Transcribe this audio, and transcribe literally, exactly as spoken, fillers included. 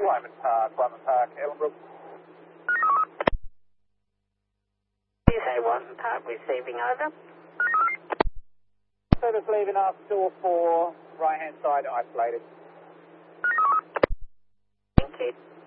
Lyman Park, Lyman Park, Ellenbrook. You say Lyman Park receiving over. Service leaving us, door four, right hand side isolated. Thank you.